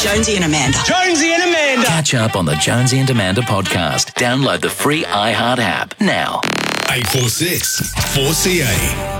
Jonesy and Amanda. Jonesy and Amanda. Catch up on the Jonesy and Amanda podcast. Download the free iHeart app now. 846 4CA.